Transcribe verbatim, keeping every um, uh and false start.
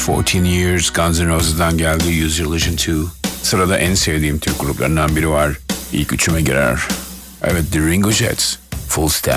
fourteen Years, Guns N' Roses'dan geldi Use Your Illusion two. Sırada en sevdiğim Türk gruplarından biri var. İlk üçüme girer. Evet, The Ringo Jets, Full Stand.